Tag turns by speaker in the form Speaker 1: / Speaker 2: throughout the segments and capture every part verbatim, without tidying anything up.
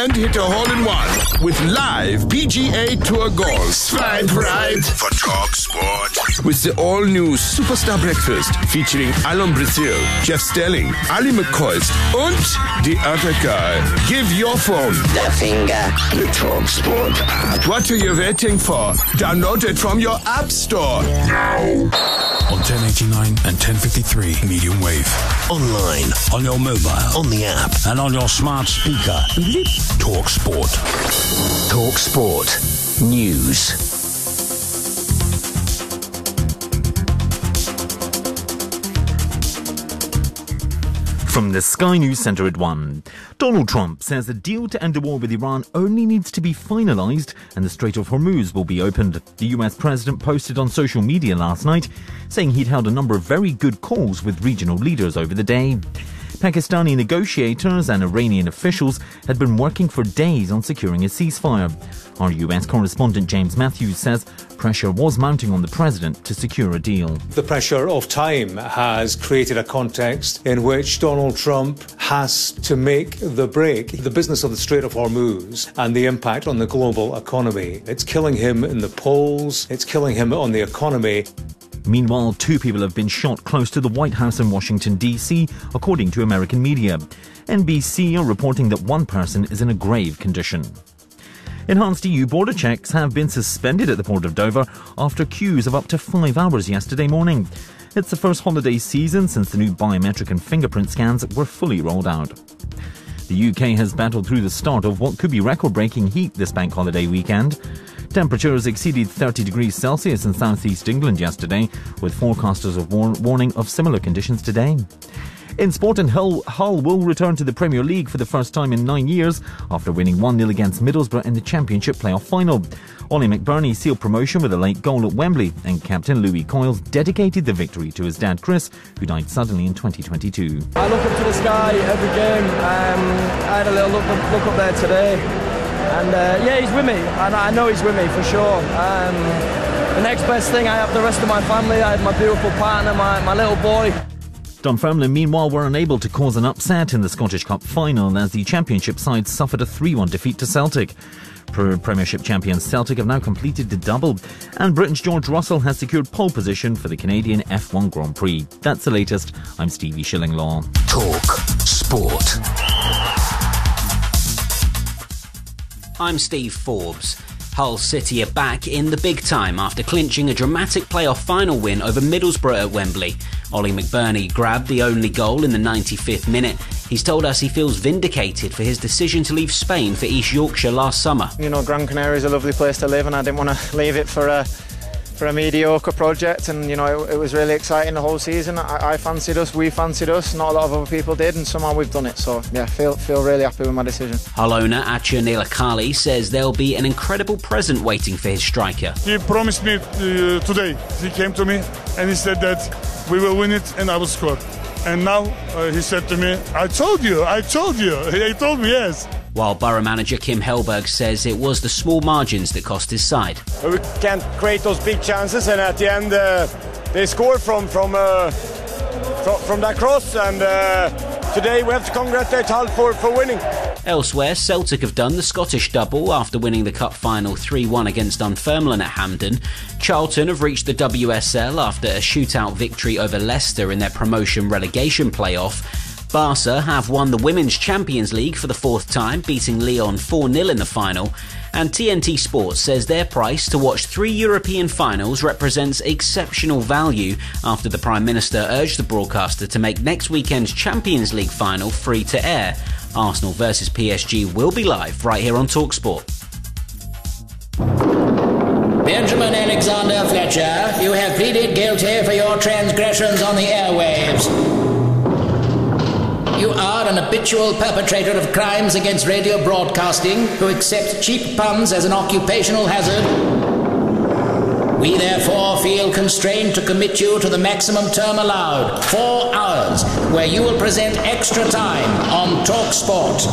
Speaker 1: and hit a hole-in-one with live P G A Tour goals. Swipe right for Talk Sport. With the all-new Superstar Breakfast featuring Alon Brazil, Jeff Stelling, Ali McCoist und the other guy. Give your phone
Speaker 2: the finger. The Talk Sport app.
Speaker 1: What are you waiting for? Download it from your app store now.
Speaker 3: On ten eighty-nine and ten fifty-three medium wave.
Speaker 2: Online.
Speaker 3: On your mobile.
Speaker 2: On the app.
Speaker 3: And on your smart speaker. Talk Sport.
Speaker 2: Talk Sport. News.
Speaker 4: From the Sky News Centre at one. Donald Trump says the deal to end the war with Iran only needs to be finalised and the Strait of Hormuz will be opened. The U S president posted on social media last night saying he'd held a number of very good calls with regional leaders over the day. Pakistani negotiators and Iranian officials had been working for days on securing a ceasefire. Our U S correspondent James Matthews says pressure was mounting on the president to secure a deal.
Speaker 5: The pressure of time has created a context in which Donald Trump has to make the break. The business of the Strait of Hormuz and the impact on the global economy. It's killing him in the polls. It's killing him on the economy.
Speaker 4: Meanwhile, two people have been shot close to the White House in Washington, D C, according to American media. N B C are reporting that one person is in a grave condition. Enhanced E U border checks have been suspended at the port of Dover after queues of up to five hours yesterday morning. It's the first holiday season since the new biometric and fingerprint scans were fully rolled out. The U K has battled through the start of what could be record-breaking heat this bank holiday weekend. Temperatures exceeded thirty degrees Celsius in southeast England yesterday, with forecasters of war- warning of similar conditions today. In sport, and Hull, Hull will return to the Premier League for the first time in nine years after winning one nil against Middlesbrough in the Championship playoff final. Ollie McBurney sealed promotion with a late goal at Wembley, and captain Louis Coyles dedicated the victory to his dad Chris, who died suddenly in twenty twenty-two.
Speaker 6: I look up to the sky every game. Um, I had a little look up, look up there today, and uh, yeah, he's with me, and I know he's with me for sure. Um, the next best thing, I have the rest of my family. I have my beautiful partner, my, my little boy.
Speaker 4: Dunfermline, meanwhile, were unable to cause an upset in the Scottish Cup final as the Championship side suffered a three one defeat to Celtic. Premiership champions Celtic have now completed the double, and Britain's George Russell has secured pole position for the Canadian F one Grand Prix. That's the latest. I'm Stevie Shillinglaw.
Speaker 2: Talk Sport.
Speaker 7: I'm Steve Forbes. Hull City are back in the big time after clinching a dramatic playoff final win over Middlesbrough at Wembley. Ollie McBurney grabbed the only goal in the ninety-fifth minute. He's told us he feels vindicated for his decision to leave Spain for East Yorkshire last summer.
Speaker 8: You know, Gran Canaria is a lovely place to live, and I didn't want to leave it for a for a mediocre project. And you know, it, it was really exciting the whole season. I, I fancied us, we fancied us. Not a lot of other people did, and somehow we've done it. So yeah, feel feel really happy with my decision.
Speaker 7: Hull owner Acha Nilakali says there'll be an incredible present waiting for his striker.
Speaker 9: He promised me uh, today. He came to me and he said that we will win it and I will score. And now uh, he said to me, I told you, I told you. He told me yes.
Speaker 7: While Borough manager Kim Hellberg says it was the small margins that cost his side.
Speaker 10: We can't create those big chances, and at the end uh, they scored from from, uh, from from that cross, and uh, today we have to congratulate Hull for, for winning.
Speaker 7: Elsewhere, Celtic have done the Scottish double after winning the cup final three one against Dunfermline at Hampden. Charlton have reached the W S L after a shootout victory over Leicester in their promotion-relegation playoff. Barca have won the Women's Champions League for the fourth time, beating Lyon four nil in the final. And T N T Sports says their price to watch three European finals represents exceptional value after the Prime Minister urged the broadcaster to make next weekend's Champions League final free to air. Arsenal versus P S G will be live right here on TalkSport.
Speaker 11: Benjamin Alexander Fletcher, you have pleaded guilty for your transgressions on the airwaves. You are an habitual perpetrator of crimes against radio broadcasting who accepts cheap puns as an occupational hazard. We therefore feel constrained to commit you to the maximum term allowed, four hours, where you will present extra time on TalkSport.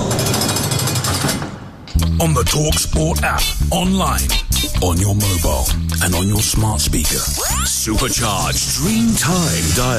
Speaker 3: On the TalkSport app, online, on your mobile, and on your smart speaker. Supercharged Dream Time Dial.